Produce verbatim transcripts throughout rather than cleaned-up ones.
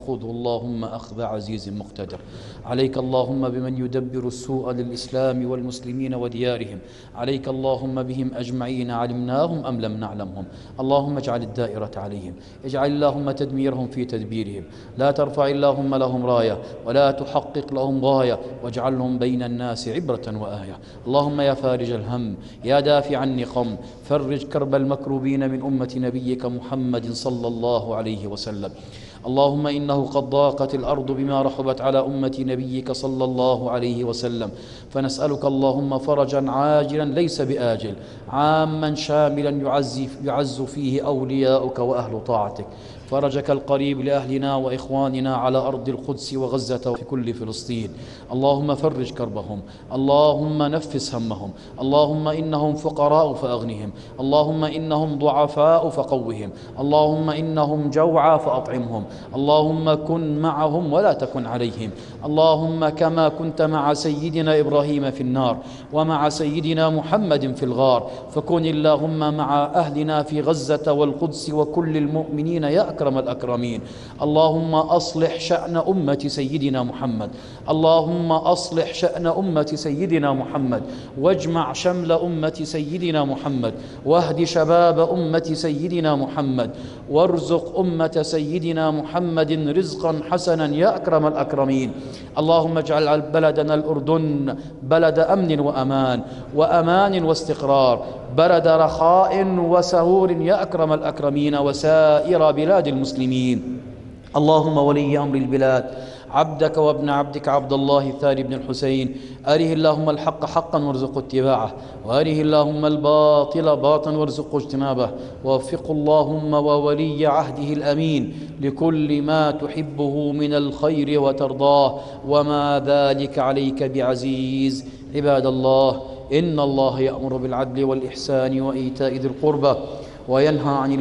خذه اللهم أخذ عزيز مقتدر. عليك اللهم بمن يدبر السوء للإسلام والمسلمين وديارهم، عليك اللهم بهم أجمعين علمناهم أم لم نعلمهم. اللهم اجعل الدائرة عليهم، اجعل اللهم تدميرهم في تدبيرهم، لا ترفع اللهم لهم راية ولا تحقق لهم غاية، واجعلهم بين الناس عبرة وآية. اللهم يا فارج الهم، يا دافع النقم، فرج كرب المكروبين من أمة نبيك محمد صلى الله عليه وسلم. اللهم إنه قد ضاقت الأرض بما رحبت على أمة نبيك صلى الله عليه وسلم، فنسألك اللهم فرجا عاجلا ليس بآجل، عاما شاملا يعز, يعز فيه أولياؤك وأهل طاعتك، فرجك القريب لأهلنا وإخواننا على أرض القدس وغزة وفي كل فلسطين. اللهم فرج كربهم، اللهم نفس همهم، اللهم إنهم فقراء فأغنهم، اللهم إنهم ضعفاء فقوهم، اللهم إنهم جوعى فأطعمهم، اللهم كن معهم ولا تكن عليهم. اللهم كما كنت مع سيدنا إبراهيم في النار ومع سيدنا محمد في الغار، فكن اللهم مع أهلنا في غزة والقدس وكل المؤمنين يا أكرم الأكرمين. اللهم أصلح شأن أمة سيدنا محمد، اللهم أصلح شأن أمة سيدنا محمد، واجمع شمل أمة سيدنا محمد، واهد شباب أمة سيدنا محمد، وارزق أمة سيدنا محمد رزقا حسنا يا أكرم الأكرمين. اللهم اجعل بلدنا الأردن بلد أمن وأمان وأمان واستقرار، بلد رخاء وسرور يا أكرم الأكرمين، وسائر بلاد المسلمين. اللهم ولي أمر البلاد عبدك وابن عبدك عبد الله الثاني بن الحسين، أره اللهم الحق حقا وارزق اتباعه، وأره اللهم الباطل باطلا وارزق اجتنابه، ووفق اللهم وولي عهده الأمين لكل ما تحبه من الخير وترضاه، وما ذلك عليك بعزيز. عباد الله، إن الله يأمر بالعدل والإحسان وإيتاء ذي القربى وينهى عن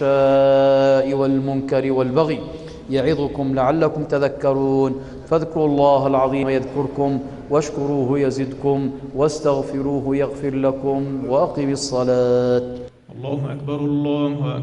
الفحشاء والمنكر والبغي، يعظكم لعلكم تذكرون. فاذكروا الله العظيم يذكركم، واشكروه يزدكم، واستغفروه يغفر لكم، وأقم الصلاة. الله أكبر الله أكبر.